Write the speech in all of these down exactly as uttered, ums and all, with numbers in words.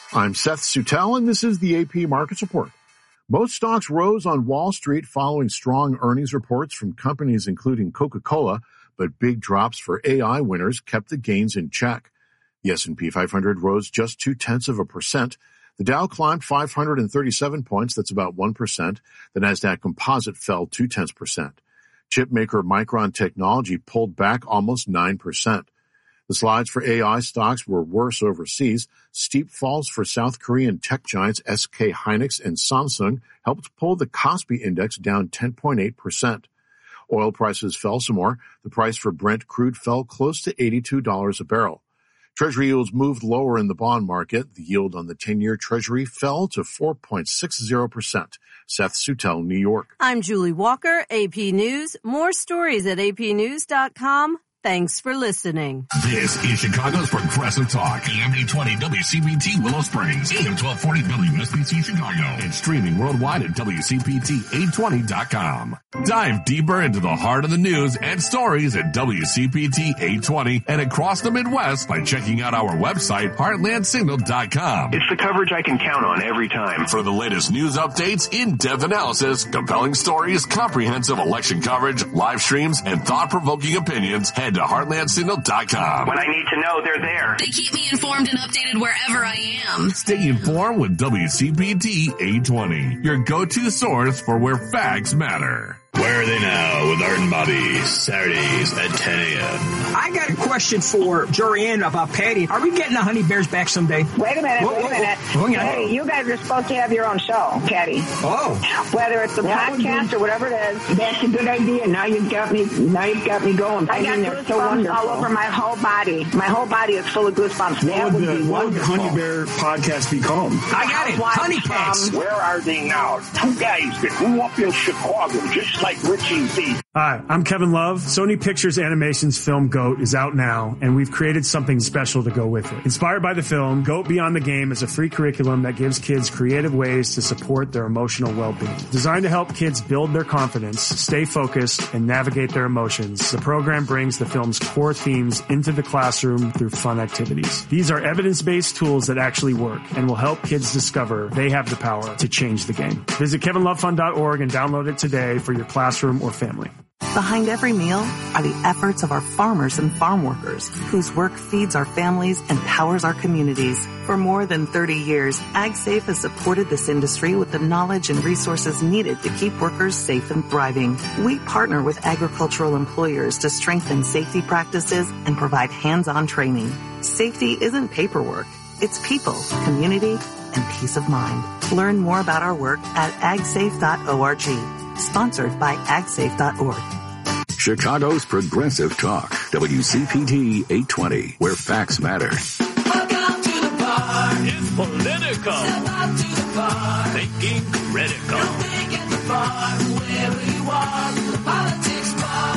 I'm Seth Sutel, and this is the A P Markets Report. Most stocks rose on Wall Street following strong earnings reports from companies including Coca-Cola, but big drops for A I winners kept the gains in check. The S and P five hundred rose just two-tenths of a percent. The Dow climbed five hundred thirty-seven points, that's about one percent. The Nasdaq Composite fell two-tenths percent. Chip maker Micron Technology pulled back almost nine percent. The slides for A I stocks were worse overseas. Steep falls for South Korean tech giants S K Hynix and Samsung helped pull the Kospi index down ten point eight percent. Oil prices fell some more. The price for Brent crude fell close to eighty-two dollars a barrel. Treasury yields moved lower in the bond market. The yield on the ten-year Treasury fell to four point six zero percent. Seth Sutel, New York. I'm Julie Walker, A P News. More stories at A P news dot com. Thanks for listening. This is Chicago's Progressive Talk. A M eight twenty W C P T Willow Springs. A M twelve forty W S B C Chicago. And streaming worldwide at W C P T eight twenty dot com. Dive deeper into the heart of the news and stories at W C P T eight twenty and across the Midwest by checking out our website, heartland signal dot com. It's the coverage I can count on every time. For the latest news updates, in-depth analysis, compelling stories, comprehensive election coverage, live streams, and thought-provoking opinions, head to heartland signal dot com. When I need to know, they're there. They keep me informed and updated wherever I am. Stay informed with W C P T eight twenty, your go-to source for where facts matter. Where are they now with Art and Bobby, Saturdays at ten a.m. I got a question for Jorianne about Patty. Are we getting the Honey Bears back someday? Wait a minute, whoa, wait a minute. Whoa, whoa, hey, you guys are supposed to have your own show, Patty. Oh. Whether it's a podcast or whatever it is. That's a good idea. Now you've got me, now you've got me going. I, I mean, got they're goosebumps so wonderful. all over my whole body. My whole body is full of goosebumps. That would be what would the wonderful. Honey Bear podcast be called? I got it. Honey Cakes. Where are they now? Two guys that grew up in Chicago, just like Richie Z. Hi, I'm Kevin Love. Sony Pictures Animation's film GOAT is out now, and we've created something special to go with it. Inspired by the film, GOAT Beyond the Game is a free curriculum that gives kids creative ways to support their emotional well-being. Designed to help kids build their confidence, stay focused, and navigate their emotions, the program brings the film's core themes into the classroom through fun activities. These are evidence-based tools that actually work and will help kids discover they have the power to change the game. Visit kevin love fund dot org and download it today for your classroom or family. Behind every meal are the efforts of our farmers and farm workers, whose work feeds our families and powers our communities. For more than thirty years, AgSafe has supported this industry with the knowledge and resources needed to keep workers safe and thriving. We partner with agricultural employers to strengthen safety practices and provide hands-on training. Safety isn't paperwork. It's people, community, and peace of mind. Learn more about our work at ag safe dot org. Sponsored by ag safe dot org. Chicago's Progressive Talk, W C P T eight twenty, where facts matter. Welcome to the bar. It's political. Step up to the bar. Thinking critical. You'll think at the bar, wherever you are, the politics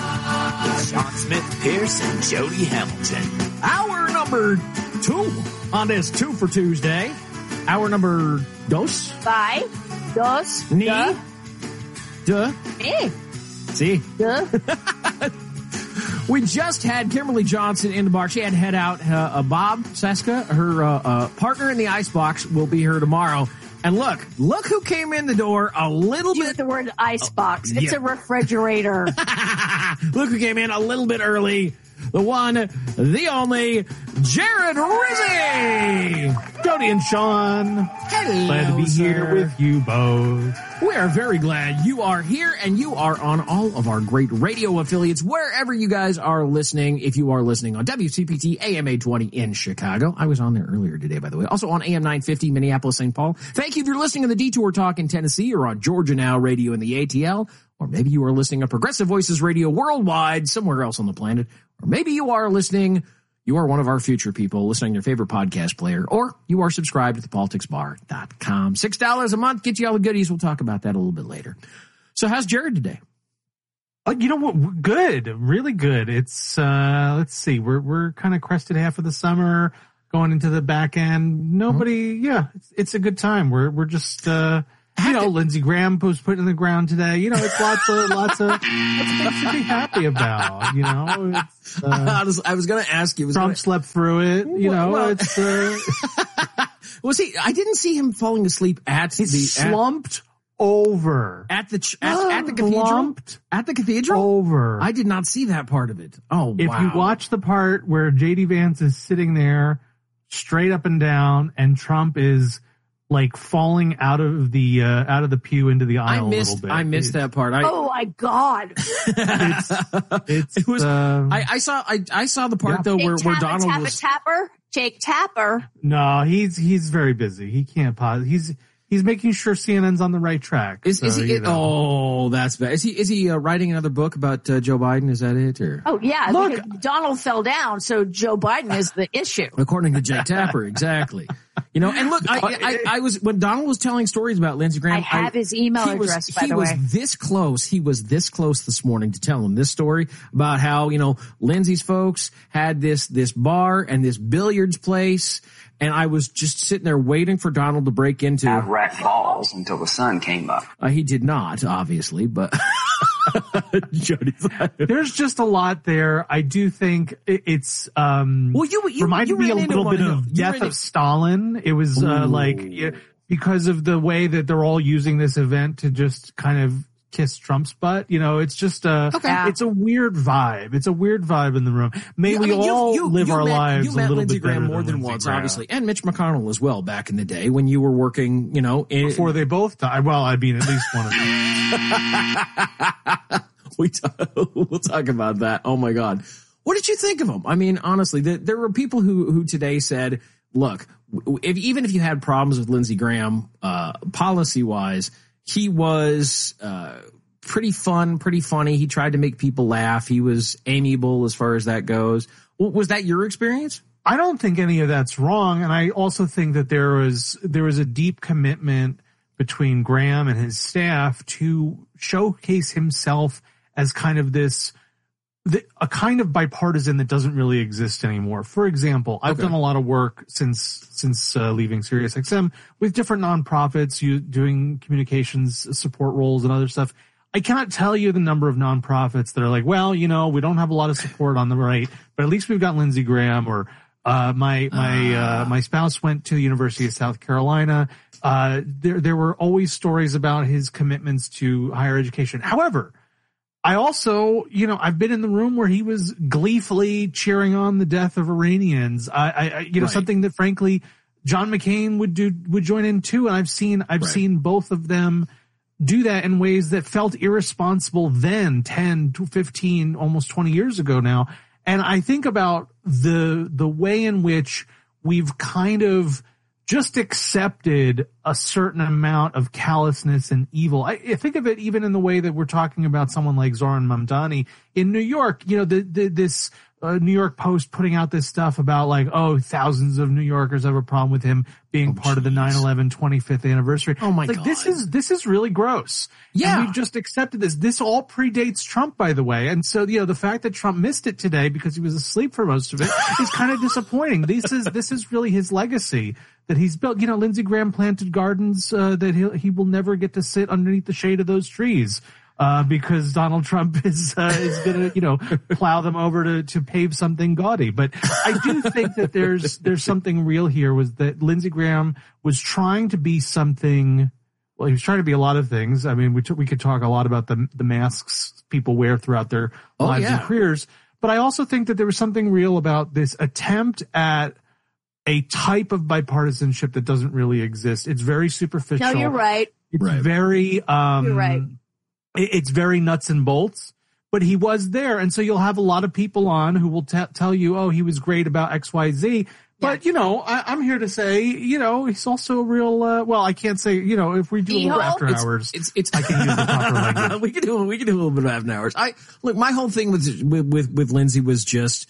bar. With Sean Smith, Pierce, and Jody Hamilton. Hour number two on this two for Tuesday. Hour number dos. Five. Dos. Ni. Duh. Duh. Eh. See? Duh. We just had Kimberly Johnson in the bar. She had to head out. Uh, uh, Bob Seska, her uh, uh, partner in the Icebox, will be here tomorrow. And look, look who came in the door a little Use bit. the word icebox. Oh, it's yeah. a refrigerator. Look who came in a little bit early. The one, the only, Jared Rizzi. Jody and Sean. Hello, Glad to be sir. here with you both. We are very glad you are here, and you are on all of our great radio affiliates, wherever you guys are listening. If you are listening on W C P T A M eight twenty in Chicago. I was on there earlier today, by the way. Also on A M nine fifty, Minneapolis, Saint Paul. Thank you if you're listening on the Detour Talk in Tennessee or on Georgia Now Radio in the A T L. Or maybe you are listening on Progressive Voices Radio worldwide, somewhere else on the planet. Or maybe you are listening, you are one of our future people listening to your favorite podcast player, or you are subscribed to the politics bar dot com. Six dollars a month, get you all the goodies. We'll talk about that a little bit later. So how's Jared today? Uh, you know what? Good, really good. It's, uh, let's see, we're, we're kind of crested half of the summer, going into the back end. Nobody, mm-hmm. yeah, it's, it's a good time. We're, we're just, uh, you know, to, Lindsey Graham was put in the ground today. You know, it's lots of, lots of, lots of things to be happy about, you know. It's, uh, I was, I was going to ask you. Trump gonna, slept through it, you know, well, it's, uh, Was he? I didn't see him falling asleep at he the slumped at, over at the ch- at, at the cathedral. Slumped at the cathedral over. I did not see that part of it. Oh, if wow. you watch the part where J D Vance is sitting there straight up and down, and Trump is like falling out of the uh, out of the pew into the aisle I missed, a little bit. I missed it's, that part. I, oh my God! It's, it's it was. Um, I, I saw. I, I saw the part yeah. though where, Jake where Tapper, Donald Tapper, was. Tapper, Jake Tapper. No, he's he's very busy. He can't pause. He's he's making sure C N N's on the right track. Is, so, is he? you know. Oh, that's bad. Is he? Is he uh, writing another book about uh, Joe Biden? Is that it? Or Oh yeah, Look, because Donald fell down, so Joe Biden is the issue. according to Jake Tapper, exactly. You know, and look, I, I, I was when Donald was telling stories about Lindsey Graham. I have his email he was, address, by he the was way. this close. He was this close this morning to tell him this story about how, you know, Lindsey's folks had this this bar and this billiards place, and I was just sitting there waiting for Donald to break into. I racked balls until the sun came up. Uh, he did not, obviously, but. Jody's like, There's just a lot there. I do think it, it's um well, you, you reminded you me a ran into little one bit of of them. You Death ran of into- Stalin. It was uh, like yeah, because of the way that they're all using this event to just kind of kiss Trump's butt. You know, it's just a Okay. it's a weird vibe. It's a weird vibe in the room. May Yeah, I we mean, you- all you- live you our met, lives you a met little Lindsey bit better Graham more than than Lindsey once, Graham. obviously, and Mitch McConnell as well back in the day when you were working, you know, in, Before they both died. Well, I mean, at least one of them. we talk, we'll talk about that. Oh my God. What did you think of him? I mean, honestly, there, there were people who, who today said, look, if, even if you had problems with Lindsey Graham, uh, policy wise, he was, uh, pretty fun, pretty funny. He tried to make people laugh. He was amiable as far as that goes. Well, was that your experience? I don't think any of that's wrong. And I also think that there was, there was a deep commitment between Graham and his staff to showcase himself as kind of this, the, a kind of bipartisan that doesn't really exist anymore. For example, I've Okay. done a lot of work since, since uh, leaving SiriusXM with different nonprofits, you doing communications support roles and other stuff. I cannot tell you the number of nonprofits that are like, well, you know, we don't have a lot of support on the right, but at least we've got Lindsey Graham, or uh my my uh my spouse went to the University of South Carolina. Uh there there were always stories about his commitments to higher education. However, I also, you know, I've been in the room where he was gleefully cheering on the death of Iranians. I, I, I you know, Right. something that frankly John McCain would do, would join in too. And I've seen, I've Right. seen both of them do that in ways that felt irresponsible then, ten to fifteen, almost twenty years ago now. And I think about the, the way in which we've kind of just accepted a certain amount of callousness and evil. I, I think of it even in the way that we're talking about someone like Zoran Mamdani in New York. You know, the, the, this uh, New York Post putting out this stuff about like, oh, thousands of New Yorkers have a problem with him being Oh, part of the nine eleven twenty-fifth anniversary. Oh my Like, God. this is this is really gross. Yeah. And we've just accepted this. This all predates Trump, by the way. And so, you know, the fact that Trump missed it today because he was asleep for most of it is kind of disappointing. This is this is really his legacy that he's built. You know, Lindsey Graham planted gardens uh, that he he will never get to sit underneath the shade of those trees. Uh, because Donald Trump is, uh, is gonna, you know, plow them over to, to pave something gaudy. But I do think that there's, there's something real here, was that Lindsey Graham was trying to be something, well, he was trying to be a lot of things. I mean, we t- we could talk a lot about the, the masks people wear throughout their Oh, lives yeah. and careers. But I also think that there was something real about this attempt at a type of bipartisanship that doesn't really exist. It's very superficial. No, you're right. It's Right. very, um, You're right. it- it's very nuts and bolts, but he was there. And so you'll have a lot of people on who will t- tell you, oh, he was great about X, Y, Z. But, you know, I, I'm here to say, you know, he's also a real, uh, well, I can't say, you know, if we do a little Ehole? after It's- hours, It's, it's, I can use the proper language. we can do, we can do a little bit of after hours. I, look, my whole thing with, with, with, with Lindsey was just,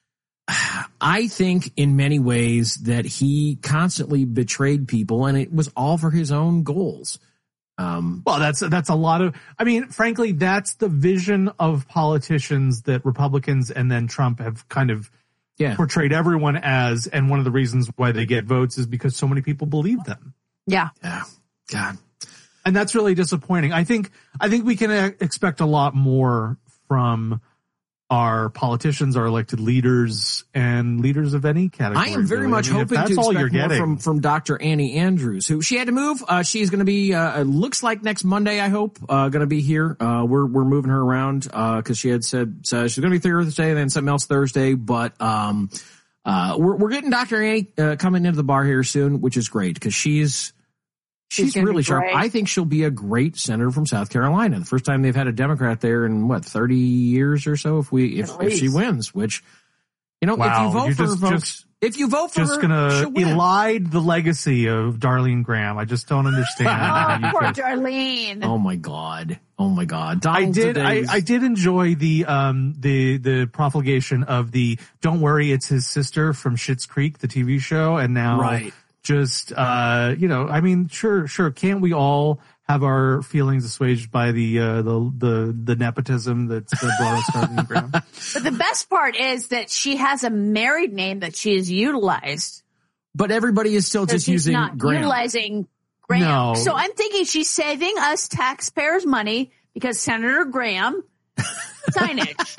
I think in many ways that he constantly betrayed people, and it was all for his own goals. Um, Well, that's, that's a lot of, I mean, frankly, that's the vision of politicians that Republicans and then Trump have kind of yeah. portrayed everyone as. And one of the reasons why they get votes is because so many people believe them. Yeah. Yeah. God. And that's really disappointing. I think, I think we can uh, expect a lot more from our politicians, our elected leaders, and leaders of any category. I am very really. much I mean, hoping that's to all you're expect more getting. from, from Doctor Annie Andrews, who she had to move. Uh, she's going to be, uh, looks like next Monday, I hope, uh, going to be here. Uh, we're, we're moving her around, uh, cause she had said, so she's going to be Thursday, then something else Thursday. But, um, uh, we're, we're getting Doctor Annie, uh, coming into the bar here soon, which is great because she's, She's, She's really sharp. I think she'll be a great senator from South Carolina. The first time they've had a Democrat there in what, thirty years or so if we, if, if she wins, which, you know, wow. if you vote You're for just, her, folks, just, if you vote for just her, gonna she'll win. elide the legacy of Darlene Graham. I just don't understand. Oh, poor could. Darlene. Oh my God. Oh my God. I did, I, I did enjoy the, um, the, the profligation of the, don't worry, it's his sister from Schitt's Creek, the T V show. And now, right. Just, uh, you know, I mean, sure, sure. Can't we all have our feelings assuaged by the, uh, the, the, the nepotism that's uh, brought us Darlene Graham? But the best part is that she has a married name that she has utilized. But everybody is still so just she's using not Graham. utilizing Graham. No. So I'm thinking she's saving us taxpayers money because Senator Graham signage.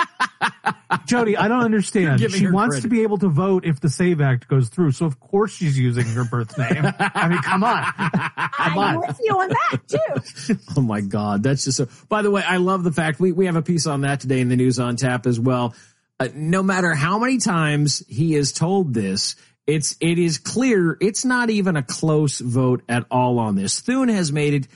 Jody, I don't understand. She wants credit. to be able to vote if the SAVE Act goes through, so of course she's using her birth name. I mean, come on. Come I'm on. with you on that too. Oh my God. That's just so, by the way, I love the fact we, we have a piece on that today in the News on Tap as well. Uh, no matter how many times he is told this, it's, it is clear it's not even a close vote at all on this. Thune has made it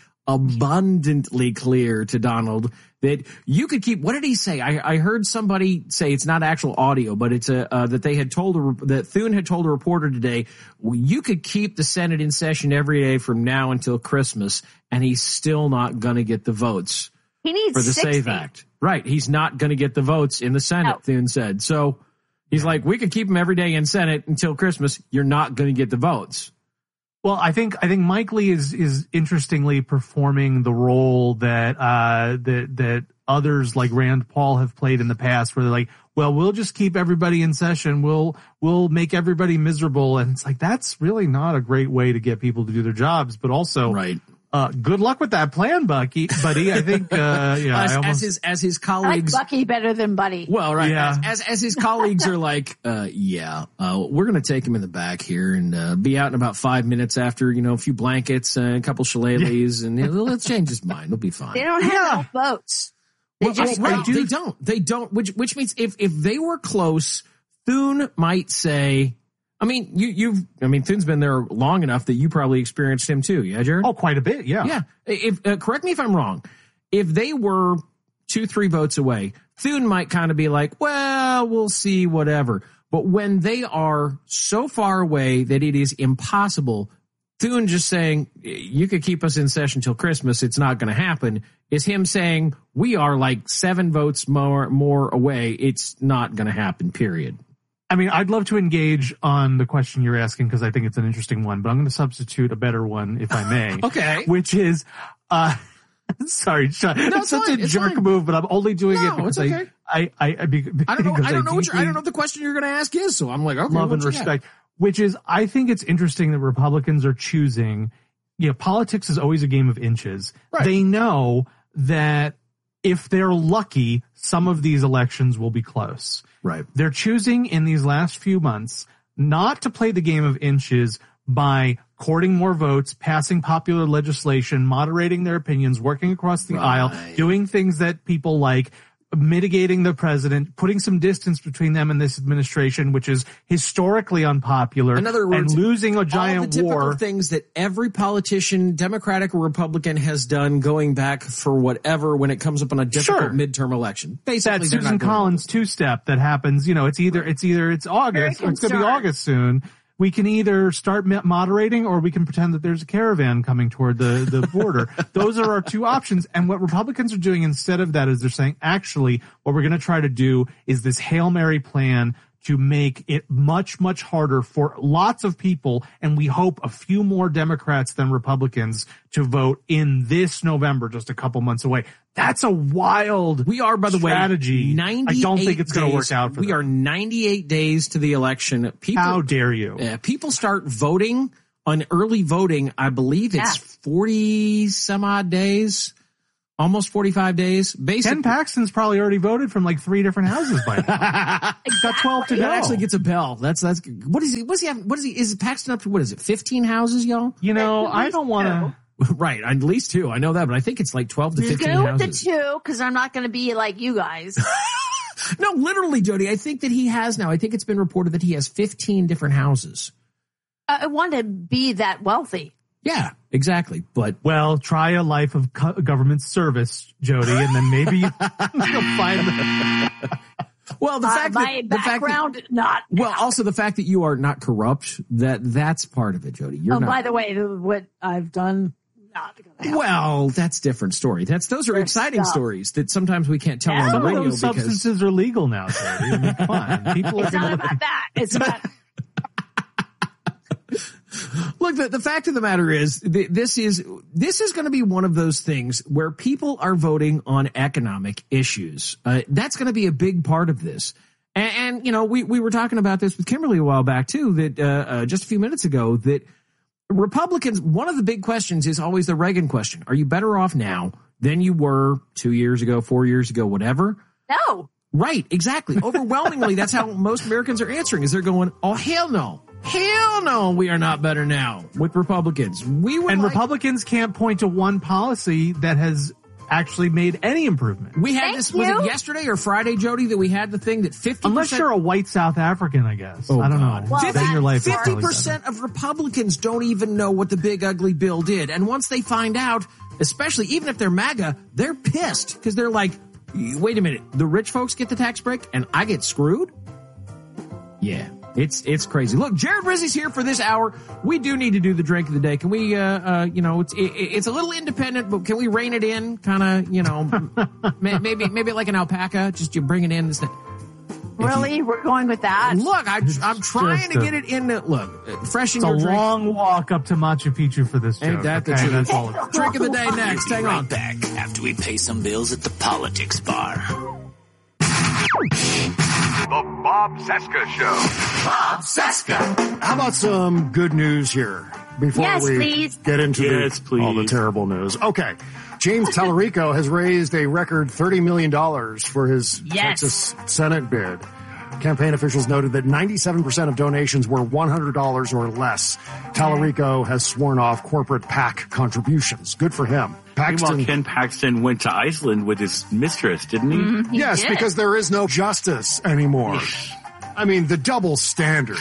abundantly clear to Donald that you could keep, what did he say? I, I heard somebody say it's not actual audio, but it's a, uh, that they had told, a, that Thune had told a reporter today, well, you could keep the Senate in session every day from now until Christmas, and he's still not going to get the votes He needs for the sixty. SAVE Act. Right. He's not going to get the votes in the Senate, No. Thune said. So he's like, we could keep him every day in Senate until Christmas. You're not going to get the votes. Well, I think I think Mike Lee is is interestingly performing the role that uh that that others like Rand Paul have played in the past, where they're like, well, we'll just keep everybody in session, we'll we'll make everybody miserable, and it's like that's really not a great way to get people to do their jobs. But also, right. Uh, good luck with that plan, Bucky, buddy. I think, uh, yeah, as, I almost, as his, as his I colleagues. like Bucky better than Buddy. Well, right. Yeah. As, as, as his colleagues are like, uh, yeah, uh, we're going to take him in the back here and, uh, be out in about five minutes after, you know, a few blankets and a couple shillelaghs, yeah. and you know, let's change his mind. It'll be fine. They don't have Yeah. enough votes. They Well, just right, don't. they don't. They don't, which, which means if, if they were close, Thune might say, I mean, you, you've, I mean, Thune's been there long enough that you probably experienced him too. Yeah, Jared? oh, quite a bit. Yeah. Yeah. If, uh, correct me if I'm wrong. If they were two, three votes away, Thune might kind of be like, well, we'll see, whatever. But when they are so far away that it is impossible, Thune just saying, you could keep us in session till Christmas, it's not going to happen, is him saying, we are like seven votes more, more away, it's not going to happen, period. I mean, I'd love to engage on the question you're asking because I think it's an interesting one, but I'm going to substitute a better one if I may. Okay. Which is, uh, sorry, Sean, No, it's, it's such fine, a it's jerk fine. move, but I'm only doing No, it because it's okay. I, I, I, I, be, I don't know, because I don't know what you're, I deeply don't know what the question you're going to ask is, so I'm like, okay. love what and you got? respect, which is, I think it's interesting that Republicans are choosing, you know, politics is always a game of inches. Right. They know that if they're lucky, some of these elections will be close. Right. They're choosing in these last few months not to play the game of inches by courting more votes, passing popular legislation, moderating their opinions, working across the Right. aisle, doing things that people like, mitigating the president, putting some distance between them and this administration, which is historically unpopular, In other words, and losing a all giant the typical war. things that every politician, Democratic or Republican, has done going back for whatever when it comes up on a difficult Sure. midterm election. Basically, That they're Susan not doing Collins two-step that happens, you know, it's either, it's either, it's August, Very or it's going to be concerned. August soon. We can either start mo- moderating or we can pretend that there's a caravan coming toward the, the border. Those are our two options. And what Republicans are doing instead of that is they're saying, actually, what we're going to try to do is this Hail Mary plan to make it much, much harder for lots of people, and we hope a few more Democrats than Republicans, to vote in this November, just a couple months away. That's a wild We are, by the strategy. way, ninety-eight I don't think it's going to days- work out for We them. are ninety-eight days to the election. People, How dare you? uh, people start voting on early voting. I believe it's Yeah. forty some odd days Almost forty-five days. Basically. Ken Paxton's probably already voted from like three different houses by now. He's got twelve to go. That actually gets a bell. That's, that's, what is he, what does he have, what is he, is Paxton up to, what is it, fifteen houses, y'all? You know, I don't want to. Right, at least two. I know that, but I think it's like twelve to fifteen go houses. with the two, because I'm not going to be like you guys. No, literally, Jody, I think that he has now. I think it's been reported that he has fifteen different houses. I want to be that wealthy. Yeah, exactly. But well, try a life of co- government service, Jody, and then maybe you'll find the. Well, the uh, fact my that background, the fact that, not well, also the fact that you are not corrupt, that that's part of it, Jody. You're oh, not. By the way, what I've done. Not gonna well, that's a different story. That's those are There's exciting stuff. stories that sometimes we can't tell Yeah. on the Some radio of those because substances are legal now, Jody. I mean, come on. People It's are not gonna about that. It's about. Look, the, the fact of the matter is, th- this is this is going to be one of those things where people are voting on economic issues. Uh, that's going to be a big part of this. And, and you know, we, we were talking about this with Kimberly a while back, too, that uh, uh, just a few minutes ago, that Republicans, one of the big questions is always the Reagan question. Are you better off now than you were two years ago, four years ago, whatever? No. Right, exactly. Overwhelmingly, that's how most Americans are answering, is they're going, oh, hell no. Hell no, we are not better now with Republicans. We were And like, Republicans can't point to one policy that has actually made any improvement. we had Thank this, was you. it yesterday or Friday, Jody, that we had the thing that fifty percent. Unless you're a white South African, I guess. Oh, I don't God. know. Well, Then that's your life is fifty probably percent of Republicans don't even know what the big ugly bill did. And once they find out, especially even if they're MAGA, they're pissed because they're like, wait a minute, the rich folks get the tax break and I get screwed? Yeah. It's it's crazy. Look, Jared Rizzi's here for this hour. We do need to do the drink of the day. Can we, uh, uh you know, it's it, it's a little independent, but can we rein it in? Kind of, you know, maybe maybe like an alpaca. Just you bring it in. This, Really? you, We're going with that? Look, I, I'm trying Just to a- get it in. The, look, fresh in It's a your drink. long walk up to Machu Picchu for this Ain't joke. that the okay? truth? That's all it's Drink of the day next. Hang right on. back after we pay some bills at the politics bar. The Bob Cesca Show. Bob Cesca. How about some good news here before Yes, we please. get into Yes, the, please. all the terrible news? Okay. James Tallarico has raised a record thirty million dollars for his Yes. Texas Senate bid. Campaign officials noted that ninety-seven percent of donations were one hundred dollars or less. Tallarico has sworn off corporate PAC contributions. Good for him. Meanwhile, Paxton, Ken Paxton went to Iceland with his mistress, didn't he? Mm-hmm. He yes, did. because there is no justice anymore. I mean, the double standard.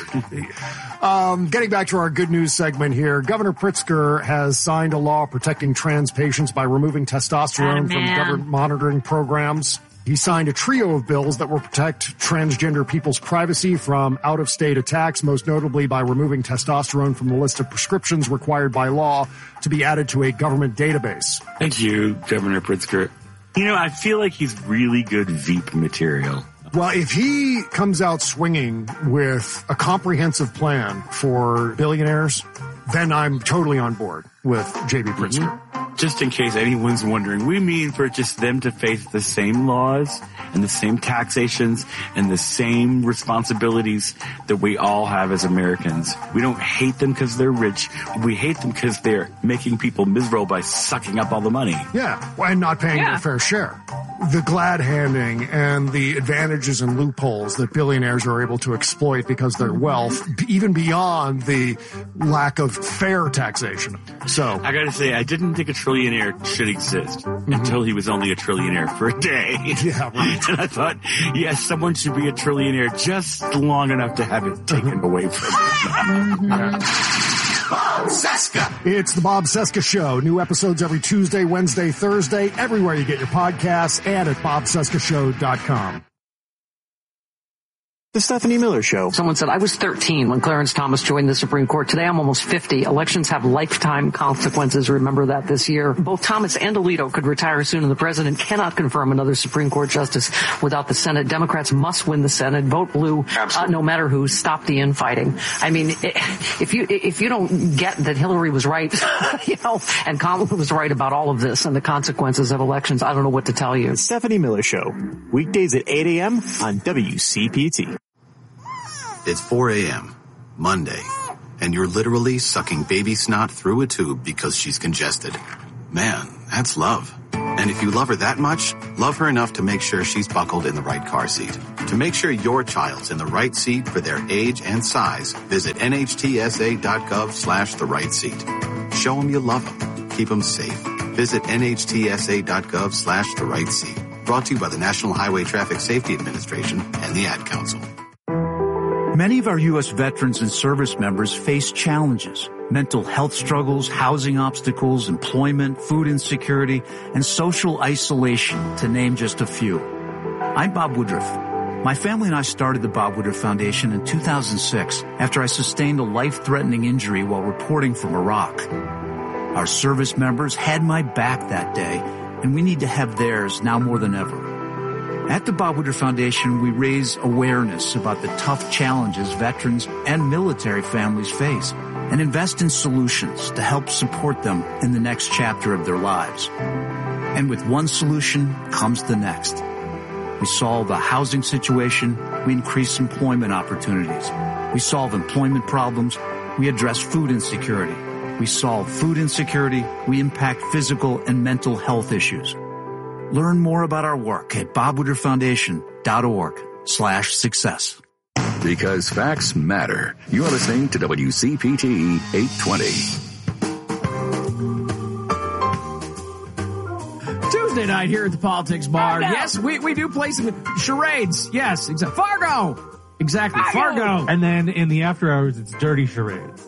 Um, getting back to our good news segment here, Governor Pritzker has signed a law protecting trans patients by removing testosterone from Attaboy. government monitoring programs. He signed a trio of bills that will protect transgender people's privacy from out-of-state attacks, most notably by removing testosterone from the list of prescriptions required by law to be added to a government database. Thank you, Governor Pritzker. You know, I feel like he's really good Veep material. Well, if he comes out swinging with a comprehensive plan for billionaires, then I'm totally on board with J B Pritzker. Mm-hmm. Just in case anyone's wondering, we mean for just them to face the same laws and the same taxations and the same responsibilities that we all have as Americans. We don't hate them because they're rich. We hate them because they're making people miserable by sucking up all the money. Yeah, and not paying Yeah. their fair share. The glad handing and the advantages and loopholes that billionaires are able to exploit because of their wealth, b- even beyond the lack of fair taxation. So, I gotta say, I didn't think a trillionaire should exist until he was only a trillionaire for a day. yeah, right. And I thought, yes, someone should be a trillionaire just long enough to have it taken away from them. Bob Cesca. It's the Bob Cesca Show. New episodes every Tuesday, Wednesday, Thursday, everywhere you get your podcasts and at bob cesca show dot com. The Stephanie Miller Show. Someone said, I was thirteen when Clarence Thomas joined the Supreme Court. Today I'm almost fifty. Elections have lifetime consequences. Remember that this year. Both Thomas and Alito could retire soon, and the president cannot confirm another Supreme Court justice without the Senate. Democrats must win the Senate. Vote blue, uh, no matter who. Stop the infighting. I mean, if you if you don't get that Hillary was right, you know, and Kamala was right about all of this and the consequences of elections, I don't know what to tell you. The Stephanie Miller Show. Weekdays at eight a.m. on W C P T. It's four a.m., Monday, and you're literally sucking baby snot through a tube because she's congested. Man, that's love. And if you love her that much, love her enough to make sure she's buckled in the right car seat. To make sure your child's in the right seat for their age and size, visit nhtsa.gov slash the right seat. Show them you love them. Keep them safe. Visit nhtsa.gov slash the right seat. Brought to you by the National Highway Traffic Safety Administration and the Ad Council. Many of our U S veterans and service members face challenges. Mental health struggles, housing obstacles, employment, food insecurity, and social isolation, to name just a few. I'm Bob Woodruff. My family and I started the Bob Woodruff Foundation in two thousand six after I sustained a life-threatening injury while reporting from Iraq. Our service members had my back that day, and we need to have theirs now more than ever. At the Bob Woodruff Foundation, we raise awareness about the tough challenges veterans and military families face and invest in solutions to help support them in the next chapter of their lives. And with one solution comes the next. We solve the housing situation, we increase employment opportunities. We solve employment problems, we address food insecurity. We solve food insecurity, we impact physical and mental health issues. Learn more about our work at bobwoodrufffoundation.org slash success. Because facts matter. You're listening to W C P T eight twenty. Tuesday night here at the Politics Bar. Fargo. Yes, we, we do play some charades. Yes, exactly. Fargo! Exactly, Fargo. Fargo. And then in the after hours, it's dirty charades.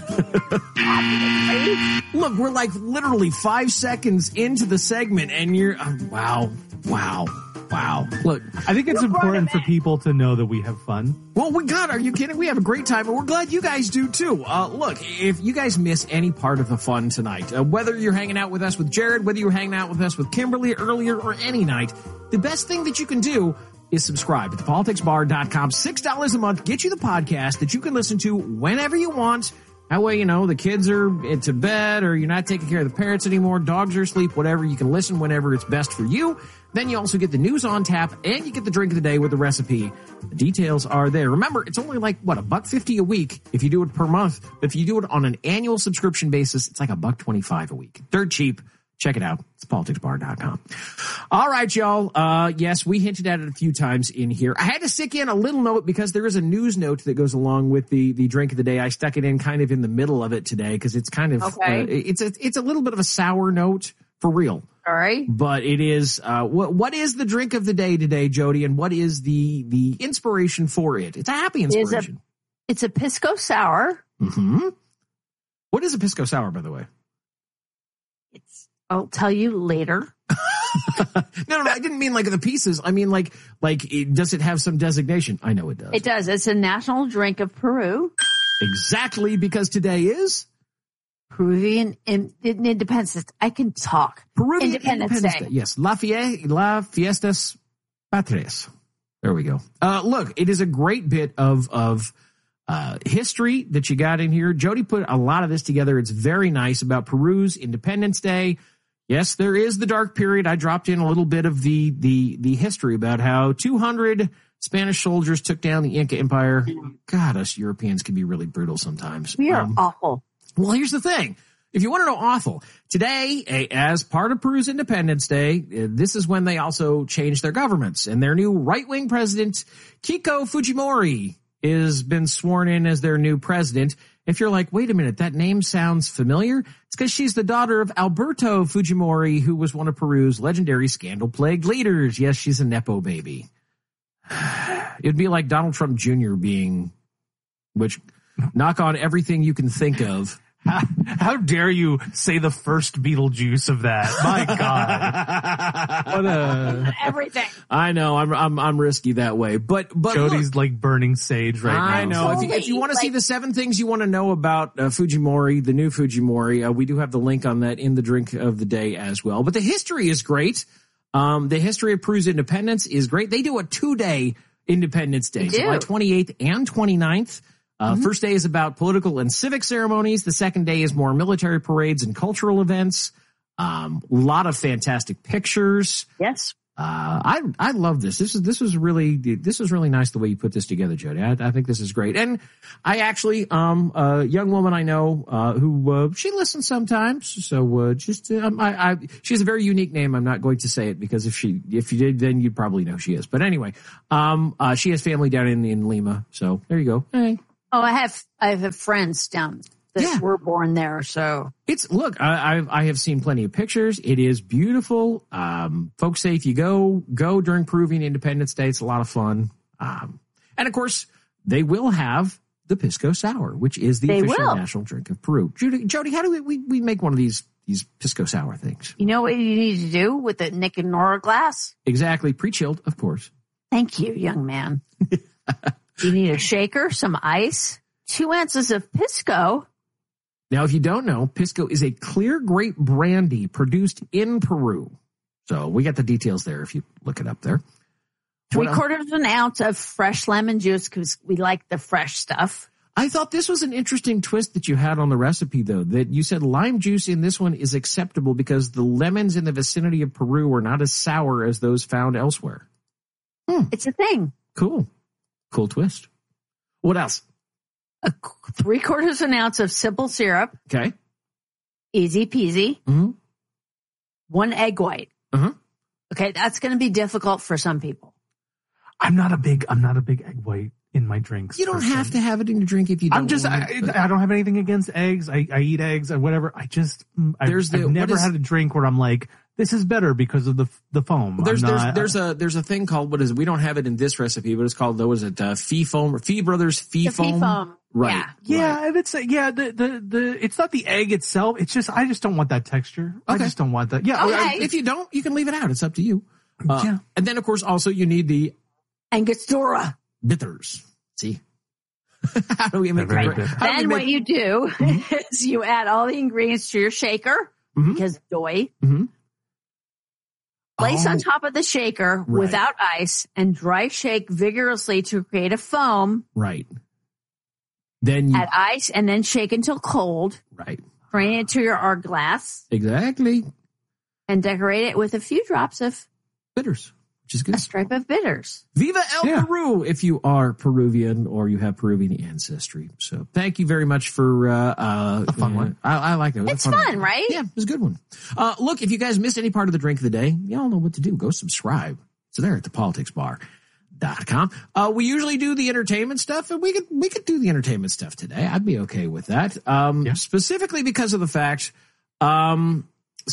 Look, we're like literally five seconds into the segment, and you're uh, wow, wow, wow. Look, I think it's important for people to know that we have fun. Well, we got. Are you kidding? We have a great time, and we're glad you guys do too. Uh, look, if you guys miss any part of the fun tonight, uh, whether you're hanging out with us with Jared, whether you're hanging out with us with Kimberly earlier, or any night, the best thing that you can do is subscribe at the politics bar dot com. Six dollars a month get you the podcast that you can listen to whenever you want. That way, you know, the kids are to bed or you're not taking care of the parents anymore, dogs are asleep, whatever. You can listen whenever it's best for you. Then you also get the news on tap and you get the drink of the day with the recipe. The details are there. Remember, it's only like, what, a buck fifty a week if you do it per month. But if you do it on an annual subscription basis, it's like a buck twenty-five a week. Dirt cheap. Check it out. It's politics bar dot com. All right, y'all. Uh, yes, we hinted at it a few times in here. I had to stick in a little note because there is a news note that goes along with the, the drink of the day. I stuck it in kind of in the middle of it today because it's kind of, okay. uh, it's a, it's a little bit of a sour note for real. All right. But it is, uh, what, what is the drink of the day today, Jody? And what is the, the inspiration for it? It's a happy inspiration. It's a, it's a Pisco Sour. Mm-hmm. What is a Pisco Sour, by the way? It's, I'll tell you later. no, no, no, I didn't mean like the pieces. I mean like, like, it, does it have some designation? I know it does. It does. It's a national drink of Peru. Exactly, because today is Peruvian in, in Independence Day. I can talk. Peruvian Independence, Independence Day. Day. Yes, La, Fie- La Fiestas Patrias. There we go. Uh, look, it is a great bit of of uh, history that you got in here. Jody put a lot of this together. It's very nice about Peru's Independence Day. Yes, there is the dark period. I dropped in a little bit of the the the history about how two hundred Spanish soldiers took down the Inca Empire. God, us Europeans can be really brutal sometimes. We are um, awful. Well, here's the thing. If you want to know awful, today, as part of Peru's Independence Day, this is when they also changed their governments. And their new right-wing president, Keiko Fujimori, has been sworn in as their new president. If you're like, wait a minute, that name sounds familiar, it's because she's the daughter of Alberto Fujimori, who was one of Peru's legendary scandal-plagued leaders. Yes, she's a Nepo baby. It'd be like Donald Trump Junior being, which, knock on everything you can think of. How, how dare you say the first Beetlejuice of that? My God. What a... Everything. I know, I'm, I'm, I'm risky that way, but, but Jody's look, like burning sage right I now. know. If you, if you want to like, see the seven things you want to know about uh, Fujimori, the new Fujimori, uh, we do have the link on that in the drink of the day as well. But the history is great. Um, the history of Peru's independence is great. They do a two-day Independence Day, July twenty-eighth and twenty-ninth. Uh, mm-hmm. First day is about political and civic ceremonies. The second day is more military parades and cultural events. Um, a lot of fantastic pictures. Yes. Uh, I I love this. This is this was really this was really nice the way you put this together, Jody. I, I think this is great. And I actually, um, a young woman I know uh, who uh, she listens sometimes. So uh, just um, I, I she has a very unique name. I'm not going to say it because if she if you did, then you'd probably know who she is. But anyway, um, uh, she has family down in in Lima. So there you go. Hey. Oh, I have I have friends down that Yeah. were born there. So It's look, I, I I have seen plenty of pictures. It is beautiful. Um, folks say if you go go during Peruvian Independence Day, it's a lot of fun. Um, and of course, they will have the Pisco Sour, which is the They official will. national drink of Peru. Jody, Jody, how do we, we we make one of these these Pisco Sour things? you know what you need to do with the Nick and Nora glass? Exactly, pre-chilled, of course. Thank you, young man. You need a shaker, some ice, two ounces of Pisco. Now, if you don't know, Pisco is a clear grape brandy produced in Peru. So we got the details there if you look it up there. Three What else? quarters of an ounce of fresh lemon juice because we like the fresh stuff. I thought this was an interesting twist that you had on the recipe, though, that you said lime juice in this one is acceptable because the lemons in the vicinity of Peru are not as sour as those found elsewhere. Hmm. It's a thing. Cool. Cool twist. What else? A three quarters of an ounce of simple syrup. Okay. Easy peasy. Mm-hmm. One egg white. Uh-huh. Okay, that's going to be difficult for some people. I'm not a big, I'm not a big egg white in my drinks. You don't person. have to have it in your drink if you don't I'm just, want I, it, but- I don't have anything against eggs. I, I eat eggs or whatever. I just, I've, There's the- I've what never is- had a drink where I'm like, this is better because of the the foam. There's I'm there's not- there's a there's a thing called what is it? We don't have it in this recipe, but it's called what is it? Uh, Fee Foam or Fee Brothers Fee The Fee Foam. Foam. Right. Yeah. Yeah, and it's yeah, the, the the it's not the egg itself. It's just I just don't want that texture. I Okay. just don't want that. Yeah, Okay. I- If you don't, you can leave it out. It's up to you. Uh, Yeah. And then of course also you need the Angostura. bitters. See. How do we make They're very the- bitter. how do we Then make- what you do is you add all the ingredients to your shaker Mhm. because doy. Mhm. Place Oh. on top of the shaker Right. without ice and dry shake vigorously to create a foam. Right. Then you Add ice and then shake until cold. right. Drain it to your art glass Exactly. and decorate it with a few drops of Bitters, which is good. a stripe of bitters. Viva El Yeah. Peru if you are Peruvian or you have Peruvian ancestry. So thank you very much for uh uh A fun uh, one. I, I like that. It was It's a fun, one. right? Yeah, it was a good one. Uh look, if you guys missed any part of the drink of the day, y'all know what to do. Go subscribe. It's there at the politics bar dot com. Uh we usually do the entertainment stuff, and we could we could do the entertainment stuff today. I'd be okay with that. Um Yeah. specifically because of the fact um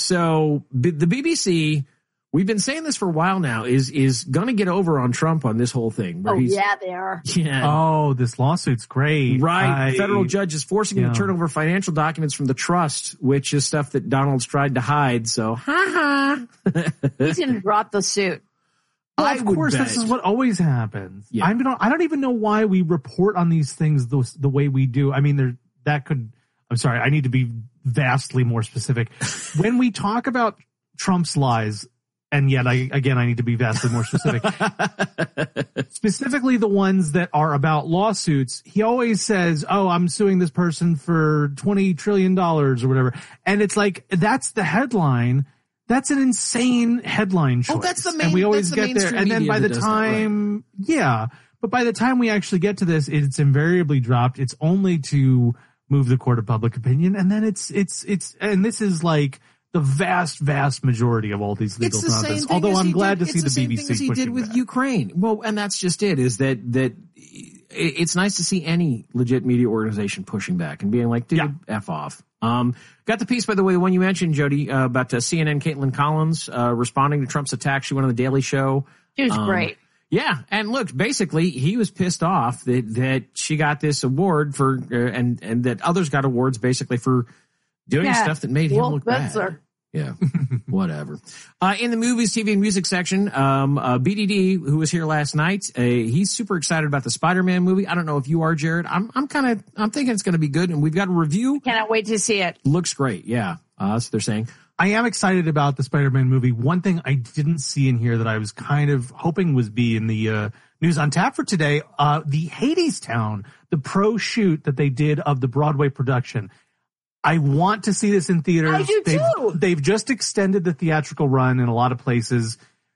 so B- the B B C, we've been saying this for a while now, is is going to get over on Trump on this whole thing. Where Oh, he's, yeah, they are. Yeah. Oh, this lawsuit's great. Right. I- Federal judge is forcing him yeah. to turn over financial documents from the trust, which is stuff that Donald's tried to hide. So, ha ha. He's going to drop the suit. Well, I of would course, bet. this is what always happens. Yeah. I don't, I don't even know why we report on these things the, the way we do. I mean, there that could. I'm sorry. I need to be vastly more specific. When we talk about Trump's lies, and yet I again I need to be vastly more specific. Specifically, the ones that are about lawsuits. He always says, "Oh, I'm suing this person for twenty trillion dollars or whatever," and it's like that's the headline. That's an insane headline choice. Oh, that's the main- and we always that's the get there. mainstream And then media by the that does that, right. time, yeah, but by the time we actually get to this, it's invariably dropped. It's only to move the court of public opinion, and then it's it's it's and this is like the vast, vast majority of all these legal It's the same nonsense. thing Although as I'm he glad did, to see it's the, same B B thing C as he did pushing with back. Ukraine. Well, and that's just it. Is that that it- it's nice to see any legit media organization pushing back and being like, "Dude, Yeah. f off." Um, got the piece, by the way, the one you mentioned, Jody, uh, about uh, C N N Caitlin Collins uh, responding to Trump's attack. She went on the Daily Show. She was Um, great. Yeah, and look, basically, he was pissed off that that she got this award for, uh, and and that others got awards basically for doing Yeah, stuff that made him Wolf look bad. Blitzer. Yeah, whatever. Uh, in the movies, T V, and music section, um, uh, B D D, who was here last night, uh, he's super excited about the Spider-Man movie. I don't know if you are, Jared. I'm, I'm kind of, I'm thinking it's going to be good, and we've got a review. Cannot wait to see it. Looks great. Yeah, uh, that's what they're saying. I am excited about the Spider-Man movie. One thing I didn't see in here that I was kind of hoping was be in the uh, news on tap for today, uh, the Hades Town, the pro shoot that they did of the Broadway production. I want to see this in theaters. I do they've, too. They've just extended the theatrical run in a lot of places.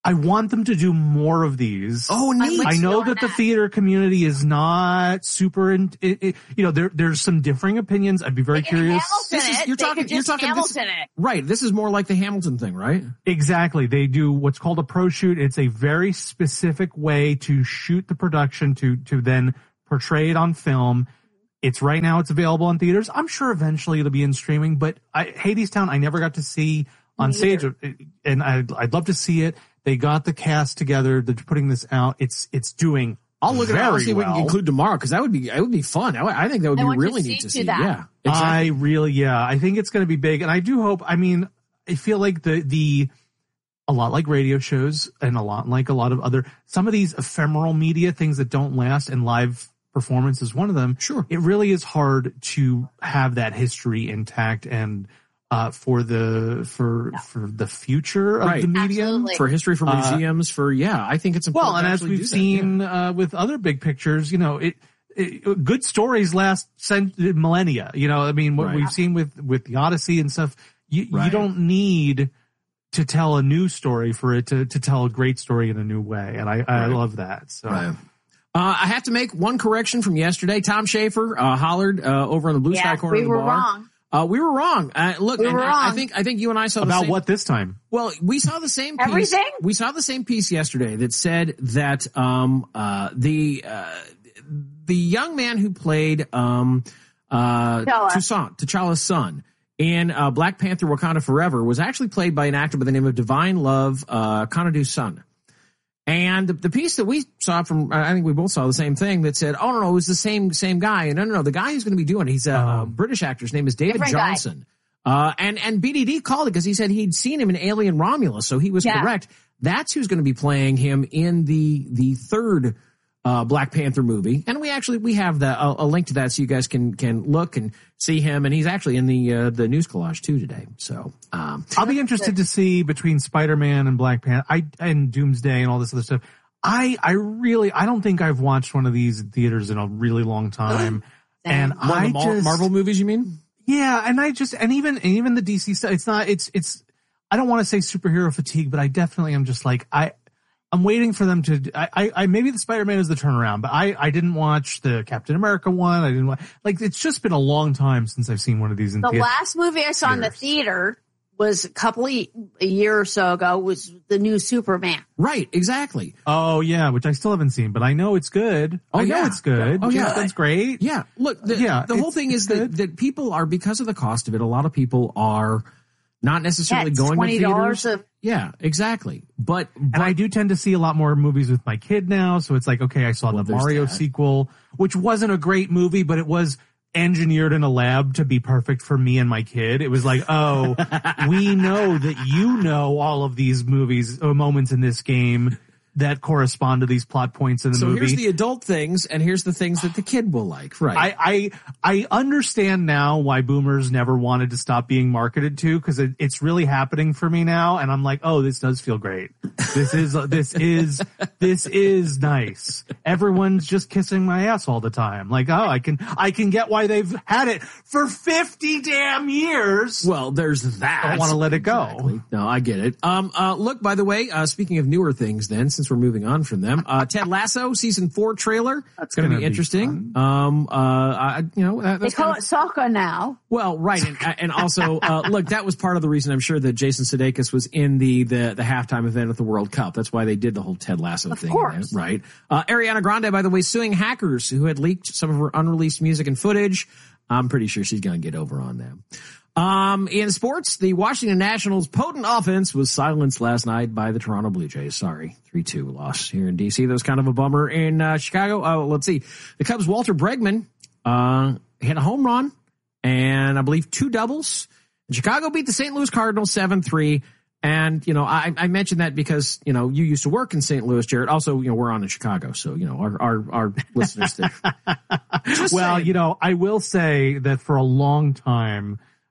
I want them to do more of these. Oh, neat. I know that the theater community is not super, in, it, it, you know, there there's some differing opinions. I'd be very curious. This is, you're they talking, could you're just talking, this, Hamilton it. right. This is more like the Hamilton thing, right? Exactly. They do what's called a pro shoot. It's a very specific way to shoot the production to, to then portray it on film. It's right now, it's available in theaters. I'm sure eventually it'll be in streaming, but I, Hadestown, I never got to see on stage, and I'd, I'd love to see it. They got the cast together. They're putting this out. It's it's doing. I'll look at it. I'll see well. if we can include tomorrow because that would be it would be fun. I, I think that would I be want really to neat to see see. that. Yeah, I exactly. really, yeah, I think it's going to be big, and I do hope. I mean, I feel like the the a lot like radio shows, and a lot like a lot of other some of these ephemeral media things that don't last, and live performance is one of them. Sure, it really is hard to have that history intact and. Uh, for the for yeah. for the future of right. the medium, Absolutely. For history, for museums, uh, for yeah, I think it's important. Well, and as we've seen that, yeah. uh, with other big pictures, you know, it, it good stories last cent- millennia. You know, I mean, what right. we've seen with with the Odyssey and stuff, you right. you don't need to tell a new story for it to to tell a great story in a new way, and I, I right. love that. So. Right. Uh, I have to make one correction from yesterday. Tom Schaefer uh, hollered uh, over on the Blue yeah, Sky corner we of the were bar. Wrong. Uh, we were wrong. Uh, look, we and were I, wrong. I think I think you and I saw about the same, what this time. Well, we saw the same piece. Everything? We saw the same piece yesterday that said that um, uh, the uh, the young man who played um, uh, Toussaint, T'Challa's son, in uh, Black Panther: Wakanda Forever was actually played by an actor by the name of Divine Love uh, Kanadu Sun. And the, the piece that we saw from, I think we both saw the same thing that said, oh, no, no, it was the same same guy. And no, no, no, the guy who's going to be doing it, he's a, um, a British actor. His name is David Different Johnson. Uh, and, and B D D called it because he said he'd seen him in Alien Romulus, so he was yeah. correct. That's who's going to be playing him in the the third uh, Black Panther movie. And we actually, we have the, a, a link to that so you guys can can look and see him. And he's actually in the uh, the news collage too today. So um, I'll be interested to see between Spider-Man and Black Panther I, and Doomsday and all this other stuff. I, I really, I don't think I've watched one of these in theaters in a really long time. And one I of the Mar- just, Marvel movies, you mean? Yeah. And I just, and even, and even the D C stuff, it's not, it's, it's, I don't want to say superhero fatigue, but I definitely am just like, I, I'm waiting for them to, I, I, I maybe the Spider-Man is the turnaround, but I, I didn't watch the Captain America one. I didn't watch, like, it's just been a long time since I've seen one of these in the theaters. last movie I saw in the theater was a couple of, a year or so ago was the new Superman. Right, exactly. Oh yeah, which I still haven't seen, but I know it's good. Oh, I know yeah. it's good. Oh yeah, that's great. Yeah, look, the, yeah, the whole thing is that, that people are, because of the cost of it, a lot of people are not necessarily yeah, going twenty dollars to theaters. A- yeah, exactly. But, but and I do tend to see a lot more movies with my kid now, so it's like, okay, I saw well, the Mario that. sequel, which wasn't a great movie, but it was engineered in a lab to be perfect for me and my kid. It was like, oh, we know that you know all of these movies, uh, moments in this game that correspond to these plot points in the so movie. So here's the adult things, and here's the things that the kid will like. Right. I, I, I understand now why boomers never wanted to stop being marketed to, because it, it's really happening for me now, and I'm like, oh, this does feel great. This is, this is, this is nice. Everyone's just kissing my ass all the time. Like, oh, I can, I can get why they've had it for fifty damn years. Well, there's that. I don't want to let it go. Exactly. No, I get it. Um, uh, look, by the way, uh, speaking of newer things then, since we're moving on from them, uh, Ted Lasso season four trailer. That's going to be interesting. Be um, uh, I, you know, that, they call kinda, it soccer now. Well, right. And, and also, uh, look, that was part of the reason I'm sure that Jason Sudeikis was in the, the, the halftime event at the World Cup. That's why they did the whole Ted Lasso of thing. Course. There, right. Uh, Ariana Grande, by the way, suing hackers who had leaked some of her unreleased music and footage. I'm pretty sure she's going to get over on them. Um, in sports, the Washington Nationals' potent offense was silenced last night by the Toronto Blue Jays. Sorry, three two loss here in D C. That was kind of a bummer in uh, Chicago. Uh, let's see. The Cubs' Walter Bregman uh, hit a home run and I believe two doubles. And Chicago beat the Saint Louis Cardinals seven three. And, you know, I, I mentioned that because, you know, you used to work in Saint Louis, Jared. Also, you know, we're on in Chicago. So, you know, our, our, our listeners there. Well, saying. You know, I will say that for a long time,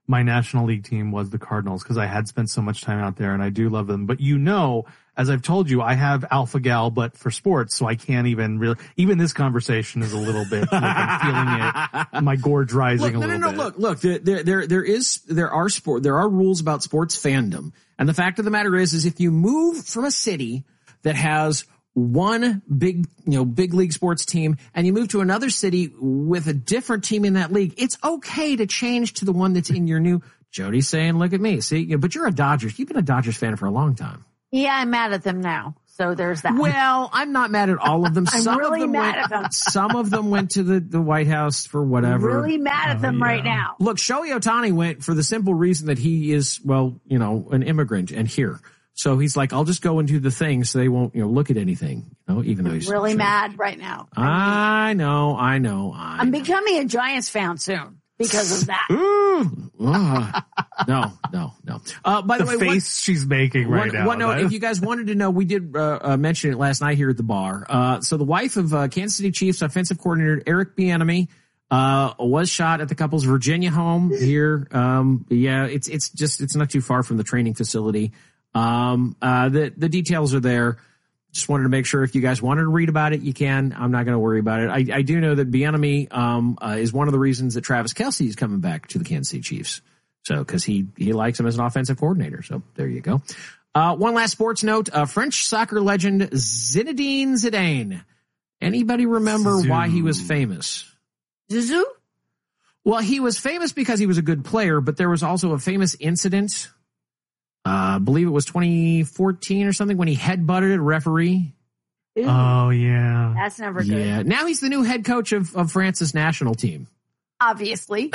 my National League team was the Cardinals because I had spent so much time out there, and I do love them. But you know, as I've told you, I have Alpha Gal, but for sports, so I can't even really. Even this conversation is a little bit. Like I'm feeling it. My gorge rising look, a no, little no, no, bit. Look, look. There, there, there is, there are sport, there are rules about sports fandom, and the fact of the matter is, is if you move from a city that has one big, you know, big league sports team, and you move to another city with a different team in that league, it's okay to change to the one that's in your new. Jody's saying, "Look at me, see." You know, but you're a Dodgers. You've been a Dodgers fan for a long time. Yeah, I'm mad at them now. So there's that. Well, I'm not mad at all of them. I'm some really of them mad went, at them. Some of them went to the, the White House for whatever. Really mad at them Oh, right yeah. now. Look, Shohei Ohtani went for the simple reason that he is, well, you know, an immigrant and here. So he's like, I'll just go and do the thing so they won't, you know, look at anything, you know, even though he's really sure. mad right now. I know, I know, I I'm becoming a Giants fan soon because of that. Ooh, uh, no, no, no. Uh, by the, the way, face one, she's making right one, now. One note, if you guys wanted to know, we did uh, uh, mention it last night here at the bar. Uh, so the wife of uh, Kansas City Chiefs offensive coordinator Eric Bieniemy uh, was shot at the couple's Virginia home here. Um, yeah, it's it's just it's not too far from the training facility. Um, uh, the the details are there. Just wanted to make sure if you guys wanted to read about it, you can. I'm not going to worry about it. I, I do know that Bieniemy um, uh, is one of the reasons that Travis Kelce is coming back to the Kansas City Chiefs. So, because he he likes him as an offensive coordinator. So there you go. Uh, one last sports note: uh, French soccer legend Zinedine Zidane. Anybody remember Zizou. why he was famous? Zizou? Well, he was famous because he was a good player, but there was also a famous incident. Uh, I believe it was twenty fourteen or something when he headbutted a referee. Ew. Oh yeah, That's never good. Yeah. Now he's the new head coach of, of France's national team. Obviously.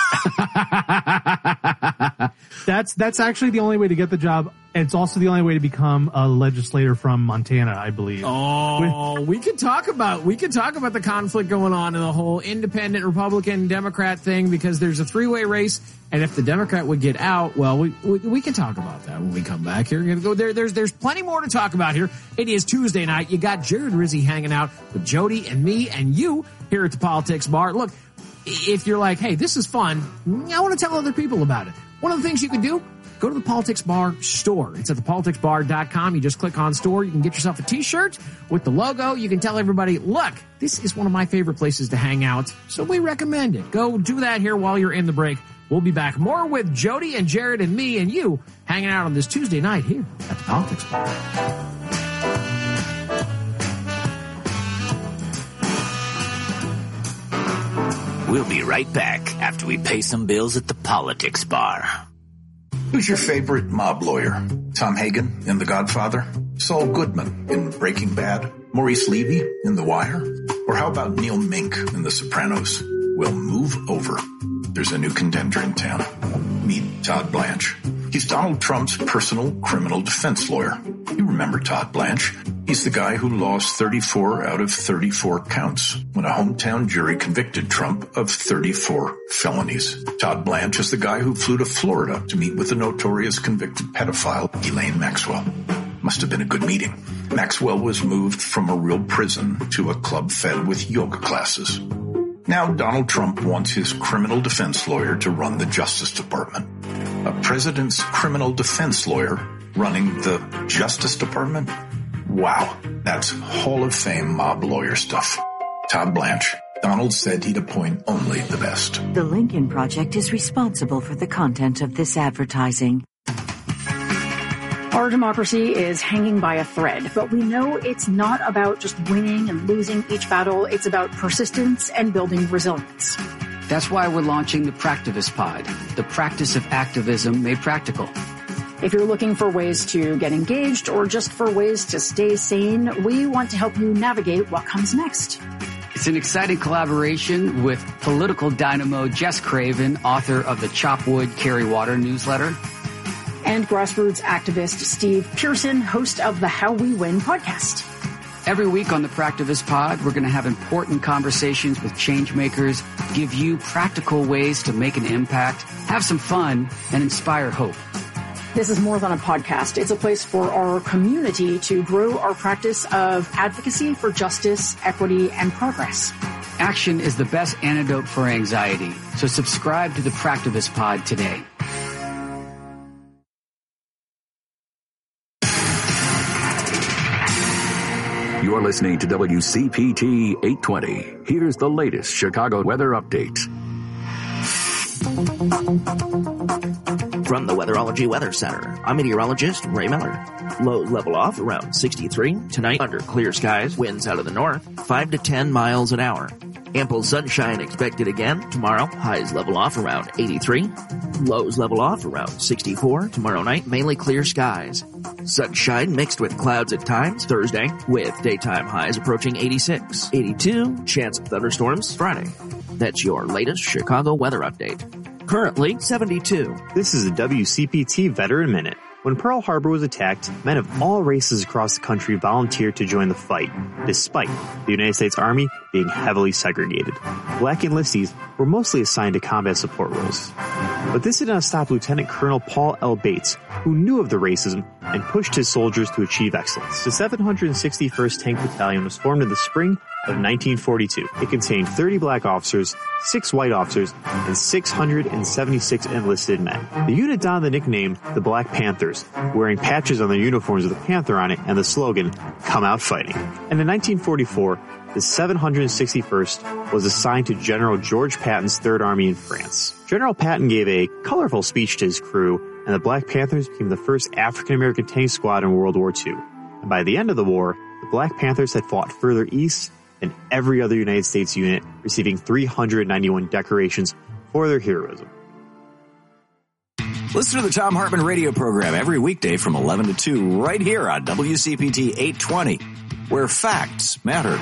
That's that's actually the only way to get the job. It's also the only way to become a legislator from Montana, I believe. Oh, we could talk about we could talk about the conflict going on in the whole independent Republican Democrat thing because there's a three-way race, and if the Democrat would get out, well, we we, we can talk about that when we come back here. We're gonna go there. There's there's plenty more to talk about here. It is Tuesday night. You got Jared Rizzi hanging out with Jody and me and you here at the Politics Bar. Look, if you're like, hey, this is fun, I want to tell other people about it. One of the things you can do, go to the Politics Bar store. It's at the politics bar dot com. You just click on store. You can get yourself a t-shirt with the logo. You can tell everybody, look, this is one of my favorite places to hang out, so we recommend it. Go do that here while you're in the break. We'll be back more with Jody and Jared and me and you hanging out on this Tuesday night here at the Politics Bar. We'll be right back after we pay some bills at the Politics Bar. Who's your favorite mob lawyer? Tom Hagen in The Godfather? Saul Goodman in Breaking Bad? Maurice Levy in The Wire? Or how about Neil Mink in The Sopranos? Well, move over. There's a new contender in town. Meet Todd Blanche. He's Donald Trump's personal criminal defense lawyer. You remember Todd Blanche. He's the guy who lost thirty-four out of thirty-four counts when a hometown jury convicted Trump of thirty-four felonies. Todd Blanche is the guy who flew to Florida to meet with the notorious convicted pedophile, Ghislaine Maxwell. Must have been a good meeting. Maxwell was moved from a real prison to a club fed with yoga classes. Now Donald Trump wants his criminal defense lawyer to run the Justice Department. A president's criminal defense lawyer running the Justice Department? Wow, that's Hall of Fame mob lawyer stuff. Todd Blanche. Donald said he'd appoint only the best. The Lincoln Project is responsible for the content of this advertising. Our democracy is hanging by a thread, but we know it's not about just winning and losing each battle. It's about persistence and building resilience. That's why we're launching the Practivist Pod, the practice of activism made practical. If you're looking for ways to get engaged or just for ways to stay sane, we want to help you navigate what comes next. It's an exciting collaboration with political dynamo Jess Craven, author of the Chopwood Carry Water newsletter. And grassroots activist Steve Pearson, host of the How We Win podcast. Every week on the Practivist Pod, we're going to have important conversations with change makers, give you practical ways to make an impact, have some fun, and inspire hope. This is more than a podcast. It's a place for our community to grow our practice of advocacy for justice, equity, and progress. Action is the best antidote for anxiety. So subscribe to the Practivist Pod today. You're listening to W C P T eight twenty. Here's the latest Chicago weather update. From the Weatherology Weather Center, I'm meteorologist Ray Miller. Lows level off around sixty-three. Tonight, under clear skies, winds out of the north, five to ten miles an hour. Ample sunshine expected again tomorrow. Highs level off around eighty-three. Lows level off around sixty-four. Tomorrow night, mainly clear skies. Sunshine mixed with clouds at times Thursday, with daytime highs approaching eighty-six. eighty-two, chance of thunderstorms Friday. That's your latest Chicago weather update. Currently seventy-two. This is a W C P T Veteran Minute. When Pearl Harbor was attacked, men of all races across the country volunteered to join the fight, despite the United States Army being heavily segregated. Black enlistees were mostly assigned to combat support roles. But this did not stop Lieutenant Colonel Paul L. Bates, who knew of the racism and pushed his soldiers to achieve excellence. The seven hundred sixty-first Tank Battalion was formed in the spring of nineteen forty-two. It contained thirty black officers, six white officers, and six hundred seventy-six enlisted men. The unit donned the nickname the Black Panthers, wearing patches on their uniforms with a panther on it and the slogan, "Come Out Fighting." And in nineteen forty-four, the seven hundred sixty-first was assigned to General George Patton's Third Army in France. General Patton gave a colorful speech to his crew, and the Black Panthers became the first African-American tank squad in World War Two. And by the end of the war, the Black Panthers had fought further east than every other United States unit, receiving three hundred ninety-one decorations for their heroism. Listen to the Thom Hartmann radio program every weekday from eleven to two right here on W C P T eight twenty, where facts matter.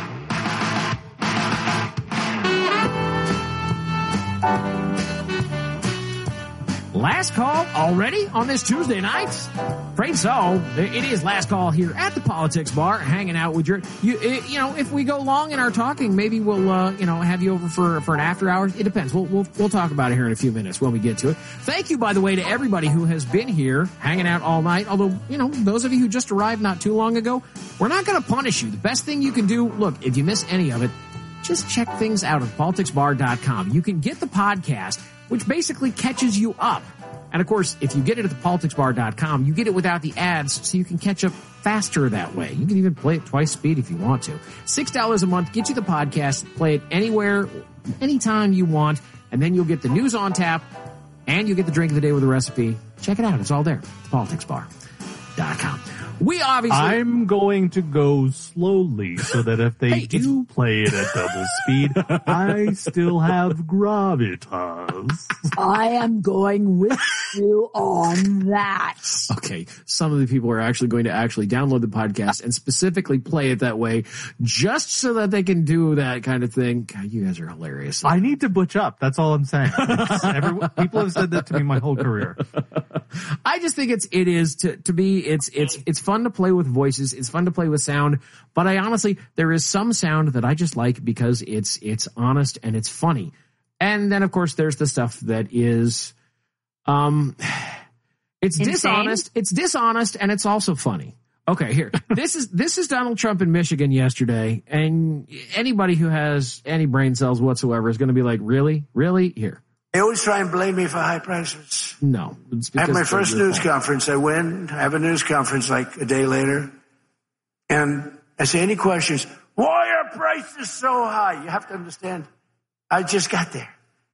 Last call already on this Tuesday night? Afraid so. It is last call here at the Politics Bar, hanging out with your, you, you know, if we go long in our talking, maybe we'll, uh, you know, have you over for, for an after hours. It depends. We'll, we'll, we'll talk about it here in a few minutes when we get to it. Thank you, by the way, to everybody who has been here hanging out all night. Although, you know, those of you who just arrived not too long ago, we're not going to punish you. The best thing you can do, look, if you miss any of it, just check things out at politics bar dot com. You can get the podcast, which basically catches you up. And of course, if you get it at the politics bar dot com, you get it without the ads, so you can catch up faster that way. You can even play it twice speed if you want to. six dollars a month, get you the podcast, play it anywhere, anytime you want, and then you'll get the news on tap, and you'll get the drink of the day with a recipe. Check it out. It's all there. politics bar dot com. We obviously... I'm going to go slowly so that if they hey, do play it at double speed, I still have gravitas. I am going with you on that. Okay, some of the people are actually going to actually download the podcast and specifically play it that way just so that they can do that kind of thing. God, you guys are hilarious. I need to butch up. That's all I'm saying. Everyone, people have said that to me my whole career. I just think it's, it is to, to be, it's, it's, it's fun to play with voices. It's fun to play with sound, but I honestly, there is some sound that I just like because it's, it's honest and it's funny. And then of course there's the stuff that is, um, it's Insane? dishonest. It's dishonest and it's also funny. Okay, here. This is, this is Donald Trump in Michigan yesterday. And anybody who has any brain cells whatsoever is going to be like, really? Really? Here. They always try and blame me for high prices. No. I have my first news conference. I win. I have a news conference like a day later. And I say, any questions? Why are prices so high? You have to understand. I just got there.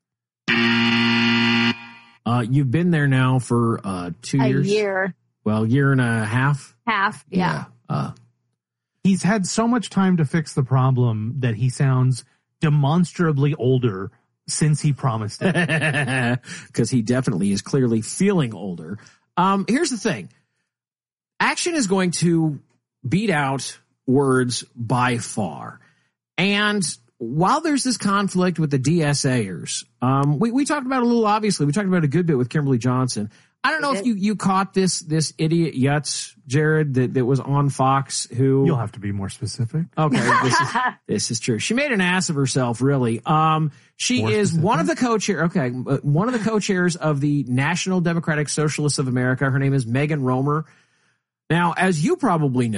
Uh, you've been there now for uh, two a years? A year. Well, year and a half? Half, yeah. yeah. Uh, He's had so much time to fix the problem that he sounds demonstrably older since he promised it. Because he definitely is clearly feeling older. Um, here's the thing. Action is going to beat out words by far. And while there's this conflict with the DSAers, um, we, we talked about it a little, obviously. We talked about it a good bit with Kimberly Johnson. I don't know if you, you caught this, this idiot Yutz, Jared, that, that was on Fox who... You'll have to be more specific. Okay, this is, this is true. She made an ass of herself, really. Um, she more is specific? one of the co-chair, okay, one of the co-chairs of the National Democratic Socialists of America. Her name is Megan Romer. Now, as you probably know,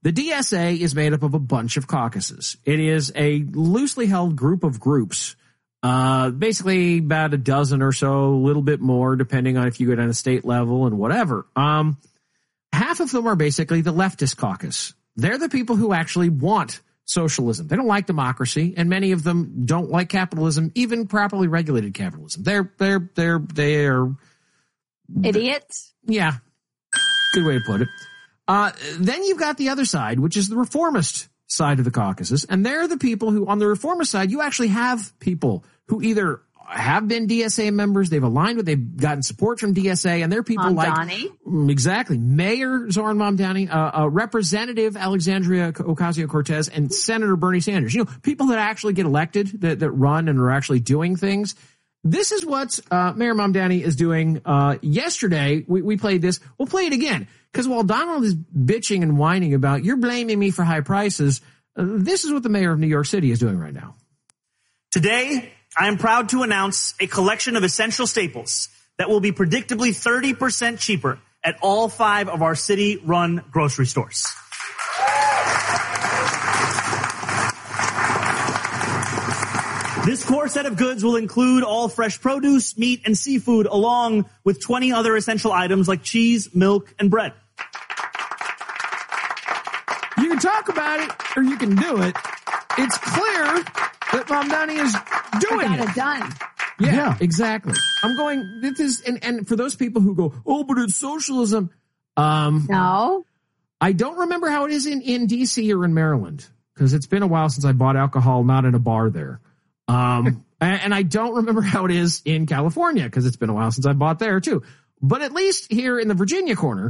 The D S A is made up of a bunch of caucuses. It is a loosely held group of groups, uh, basically about a dozen or so, a little bit more, depending on if you go down to state level and whatever. Um, half of them are basically the leftist caucus. They're the people who actually want socialism. They don't like democracy, and many of them don't like capitalism, even properly regulated capitalism. They're, they're, they're, they're idiots. Yeah. Good way to put it. Uh, then you've got the other side, which is the reformist side of the caucuses. And they're the people who, on the reformist side, you actually have people who either have been D S A members, they've aligned with, they've gotten support from D S A, and they're people Mamdani. like, exactly, Mayor Zoran Mamdani, uh, uh, Representative Alexandria Ocasio-Cortez, and Senator Bernie Sanders. You know, people that actually get elected, that, that run and are actually doing things. This is what uh, Mayor Mamdani is doing. Uh, yesterday, we, we played this. We'll play it again. Because while Donald is bitching and whining about, you're blaming me for high prices, uh, this is what the mayor of New York City is doing right now. Today, I am proud to announce a collection of essential staples that will be predictably thirty percent cheaper at all five of our city-run grocery stores. This core set of goods will include all fresh produce, meat, and seafood, along with twenty other essential items like cheese, milk, and bread. You can talk about it, or you can do it. It's clear that Mamdani is doing I got it. it done. Yeah, Yeah. exactly. I'm going, this is, and, and for those people who go, oh, but it's socialism. Um, No. I don't remember how it is in, in D C or in Maryland, because it's been a while since I bought alcohol, not in a bar there. Um, and, and I don't remember how it is in California, because it's been a while since I bought there too. But at least here in the Virginia corner,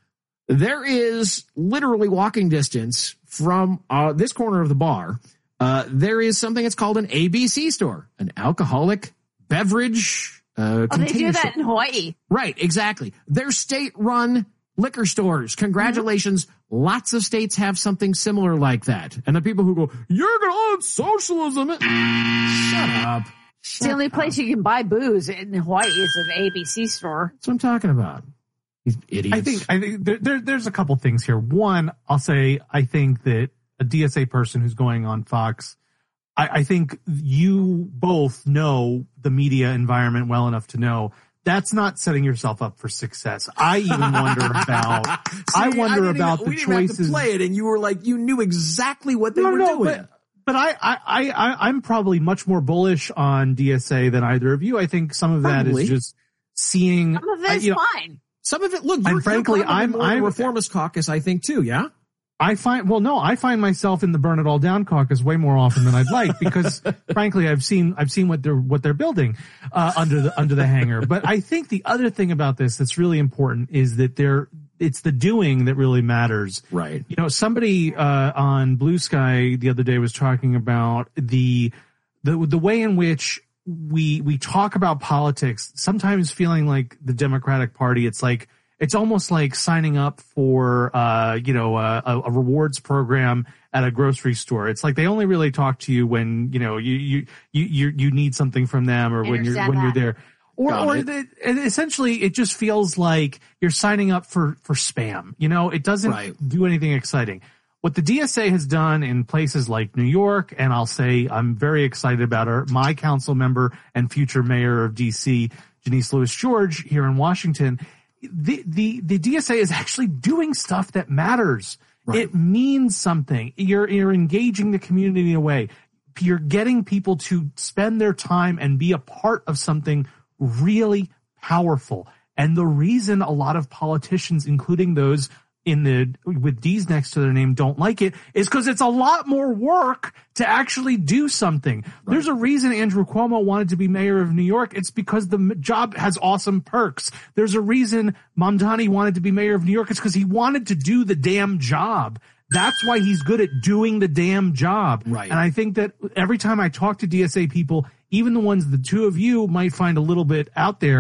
there is literally walking distance from uh, this corner of the bar. Uh, there is something that's called an A B C store, an alcoholic beverage uh, Oh, they do container that store. in Hawaii. Right, exactly. They're state-run liquor stores. Congratulations. Mm-hmm. Lots of states have something similar like that. And the people who go, you're going to own socialism. Shut up. It's the only place you can buy booze in Hawaii is an A B C store. That's what I'm talking about. These idiots. I think I think there, there there's a couple things here. One, I'll say I think that a D S A person who's going on Fox, I, I think you both know the media environment well enough to know that's not setting yourself up for success. I even wonder about. See, I wonder I about even, the we didn't have choices. to play it, and you were like, you knew exactly what they no, were no, doing. But, but I, I, I, I'm probably much more bullish on D S A than either of you. I think some of that Probably. is just seeing. Some of it I- is you know, fine. Some of it, look, And you're, frankly, you're probably I'm- more I'm- reformist caucus, I think, too, yeah? I find, well, no, I find myself in the burn it all down caucus way more often than I'd like because frankly, I've seen, I've seen what they're, what they're building, uh, under the, under the hangar. But I think the other thing about this that's really important is that they're, it's the doing that really matters. Right. You know, somebody, uh, on Blue Sky the other day was talking about the, the, the way in which we, we talk about politics, sometimes feeling like the Democratic Party, it's like, it's almost like signing up for, uh, you know, a, a rewards program at a grocery store. It's like they only really talk to you when, you know, you, you, you, you, you need something from them or when you're, Understand when you're that. there. Or, Got or it. the, and essentially it just feels like you're signing up for, for spam. You know, it doesn't Right. do anything exciting. What the D S A has done in places like New York, and I'll say I'm very excited about her, my council member and future mayor of D C, Janice Lewis George here in Washington, the, the, the D S A is actually doing stuff that matters. Right. It means something. You're, you're engaging the community in a way. You're getting people to spend their time and be a part of something really powerful. And the reason a lot of politicians, including those in the, with D's next to their name, don't like it is because it's a lot more work to actually do something. Right. There's a reason Andrew Cuomo wanted to be mayor of New York. It's because the m- job has awesome perks. There's a reason Mamdani wanted to be mayor of New York. It's because he wanted to do the damn job. That's why he's good at doing the damn job. Right. And I think that every time I talk to D S A people, even the ones the two of you might find a little bit out there,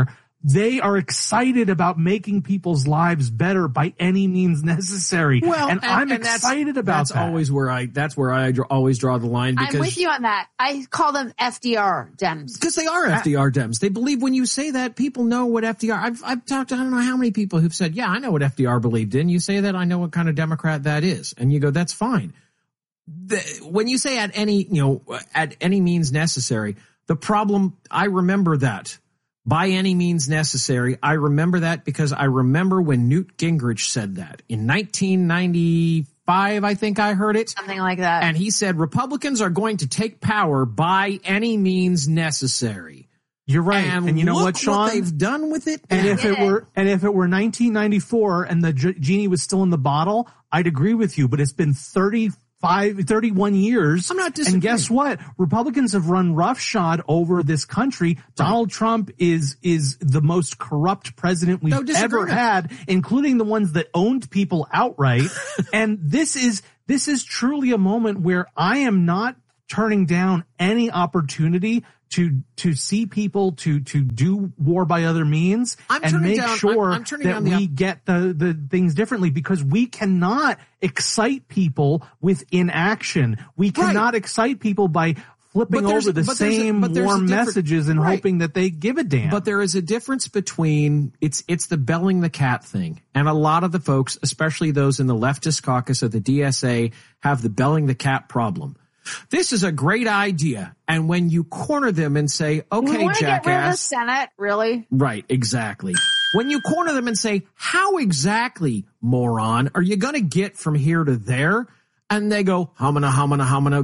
they are excited about making people's lives better by any means necessary. Well, and, and I'm and excited that's, about that's that. always where I, that's where I dr- always draw the line because. I'm with you on that. I call them F D R Dems. Because they are F D R Dems. They believe when you say that, people know what F D R, I've, I've talked to I don't know how many people who've said, yeah, I know what F D R believed in. You say that, I know what kind of Democrat that is. And you go, that's fine. The, when you say at any, you know, at any means necessary, the problem, I remember that. By any means necessary. I remember that because I remember when Newt Gingrich said that in nineteen ninety-five, I think I heard it. Something like that. And he said, Republicans are going to take power by any means necessary. You're right. And, and you know look what, Sean? What they've done with it. And now. if it were, and if it were nineteen ninety-four and the ge- genie was still in the bottle, I'd agree with you, but it's been thirty-five, thirty-one years. I'm not disagreeing. And guess what? Republicans have run roughshod over this country. Donald Trump is, is the most corrupt president we've No ever had, including the ones that owned people outright. And this is, this is truly a moment where I am not turning down any opportunity to to see people to to do war by other means I'm and turning make down- sure I'm- I'm turning that down the we op- get the the things differently, because we cannot excite people with inaction. We cannot excite people by flipping But there's- over the but there's a- same but there's a warm different- messages and right. hoping that they give a damn. But there is a difference between it's it's the belling the cat thing, and a lot of the folks, especially those in the leftist caucus of the D S A, have the belling the cat problem. This is a great idea, and when you corner them and say, we "Okay, want to get rid of the jackass," Senate, really? right? Exactly. When you corner them and say, "How exactly, moron, are you going to get from here to there?" And they go, "Humana, humana, humana,"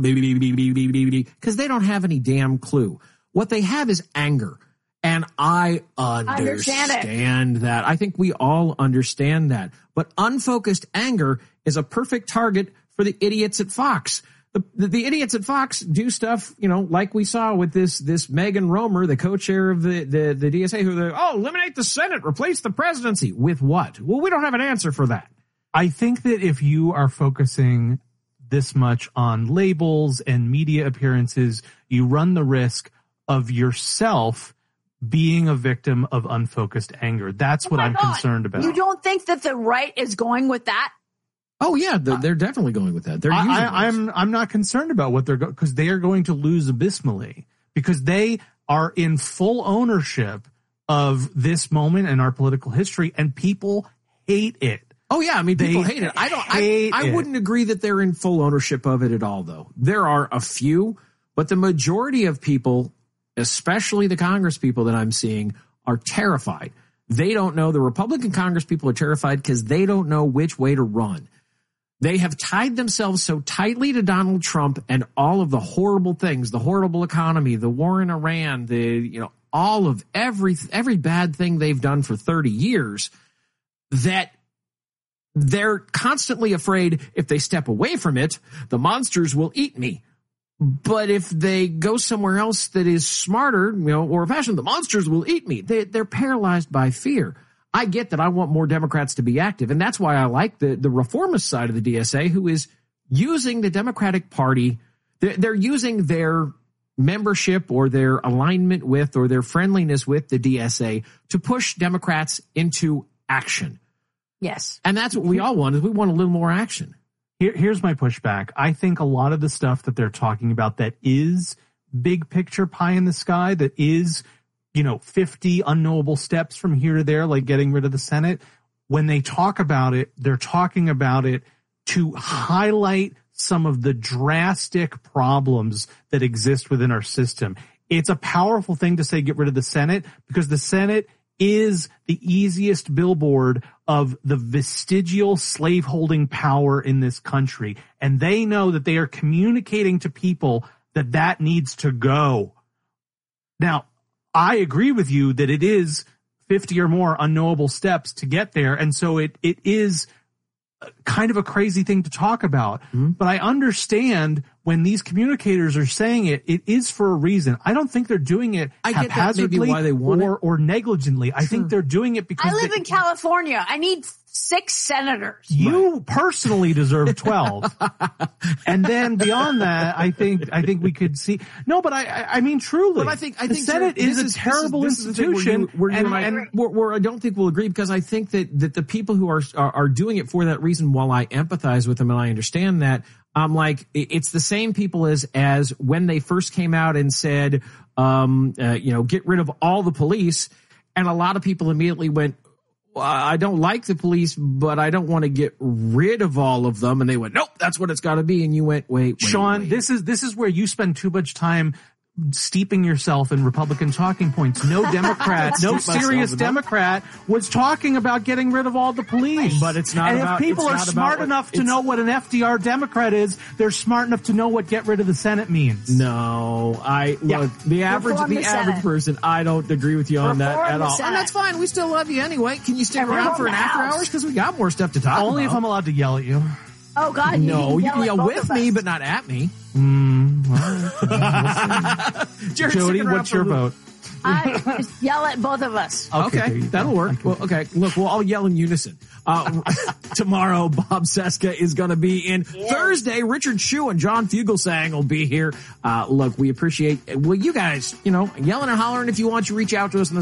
because they don't have any damn clue. What they have is anger. And I understand, understand that. I think we all understand that. But unfocused anger is a perfect target for the idiots at Fox. The, the, the idiots at Fox do stuff, you know, like we saw with this this Megan Romer, the co-chair of the, the, the D S A, who they, oh, eliminate the Senate, replace the presidency. With what? Well, we don't have an answer for that. I think that if you are focusing this much on labels and media appearances, you run the risk of yourself being a victim of unfocused anger. That's what Oh my I'm God. concerned about. You don't think that the right is going with that? Oh yeah, they're, they're definitely going with that. They're I, using I, those. I'm I'm not concerned about what they're going, because they are going to lose abysmally, because they are in full ownership of this moment in our political history, and people hate it. Oh yeah, I mean people They hate it. I don't. hate I, I it. wouldn't agree that they're in full ownership of it at all, though. There are a few, but the majority of people, especially the Congress people that I'm seeing, are terrified. They don't know. The Republican Congress people are terrified because they don't know which way to run. They have tied themselves so tightly to Donald Trump and all of the horrible things, the horrible economy, the war in Iran, the, you know, all of every, every bad thing they've done for thirty years, that they're constantly afraid if they step away from it, the monsters will eat me. But if they go somewhere else that is smarter, you know, or fashion, the monsters will eat me. They, they're paralyzed by fear. I get that I want more Democrats to be active, and that's why I like the, the reformist side of the D S A, who is using the Democratic Party. They're, they're using their membership or their alignment with or their friendliness with the D S A to push Democrats into action. Yes. And that's what we all want, is we want a little more action. Here, here's my pushback. I think a lot of the stuff that they're talking about that is big picture pie in the sky, that is, you know, fifty unknowable steps from here to there, like getting rid of the Senate. When they talk about it, they're talking about it to highlight some of the drastic problems that exist within our system. It's a powerful thing to say get rid of the Senate, because the Senate is the easiest billboard of the vestigial slaveholding power in this country. And they know that they are communicating to people that that needs to go. Now, I agree with you that it is fifty or more unknowable steps to get there. And so it, it is kind of a crazy thing to talk about, mm-hmm. but I understand when these communicators are saying it, it is for a reason. I don't think they're doing it I get that haphazardly maybe why they want or, it. or negligently. I think they're doing it because I live they, in California. I need six senators. you personally deserve twelve. And then beyond that, I think, I think we could see, no, but I, I, I mean, truly. But I think I the think Senate this is a terrible this is, this is the thing institution. where you, where you and, and, I, and where, where I don't think we'll agree, because I think that, that the people who are, are are doing it for that reason, while I empathize with them and I understand that, I'm like, it's the same people as as when they first came out and said, um, uh, you know, get rid of all the police, and a lot of people immediately went, well, I don't like the police, but I don't want to get rid of all of them. And they went, nope, that's what it's got to be. And you went, wait, wait, Sean, wait. this is this is where you spend too much time steeping yourself in Republican talking points. No Democrat, no serious Democrat was talking about getting rid of all the police. But it's not and about- if people it's are not smart about- enough to it's- know what an F D R Democrat is, they're smart enough to know what get rid of the Senate means. No, I Yeah. look, the average Reform the, the average Senate. person, I don't agree with you on that Reform at the all. Senate. And that's fine. We still love you anyway. Can you stick And around reform for an the after House. hours? Because we got more stuff to talk Only about. if I'm allowed to yell at you. Oh God! You No, you can can yell, yell at both with of me, us. but not at me. Mm, well, Jared, Jody, stick around what's for your a little- vote? I just yell at both of us. Okay, there you go. that'll work. Well, okay, look, we'll all yell in unison. Uh, tomorrow, Bob Cesca is going to be in. Thursday, Richard Shue and John Fugelsang will be here. Uh, look, we appreciate, well, you guys, you know, yelling and hollering if you want. You reach out to us on the